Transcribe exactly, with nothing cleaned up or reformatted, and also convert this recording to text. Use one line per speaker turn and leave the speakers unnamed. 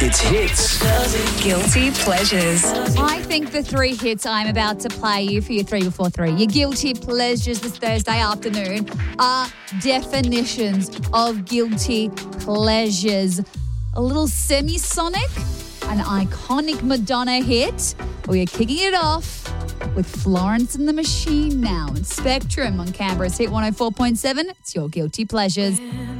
Kids hits.
Guilty pleasures.
I think the three hits I'm about to play you for your three before three, your guilty pleasures this Thursday afternoon, are definitions of guilty pleasures. A little Semisonic, an iconic Madonna hit. We are kicking it off with Florence and the Machine now. And Spectrum on Canberra's Hit one oh four point seven. It's your guilty pleasures.